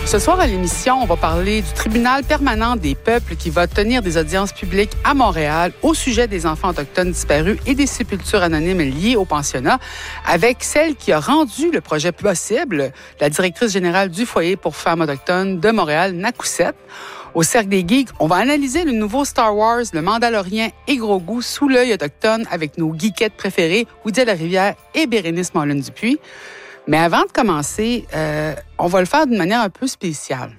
Ce soir à l'émission, on va parler du tribunal permanent des peuples qui va tenir des audiences publiques à Montréal au sujet des enfants autochtones disparus et des sépultures anonymes liées au pensionnat, avec celle qui a rendu le projet possible, la directrice générale du Foyer pour femmes autochtones de Montréal, Nakoussette. Au Cercle des Geeks, on va analyser le nouveau Star Wars, le Mandalorien et Gros Goût sous l'œil autochtone avec nos geekettes préférées, Oudia Larivière et Bérénice Mollin-Dupuis. Mais avant de commencer, on va le faire d'une manière un peu spéciale.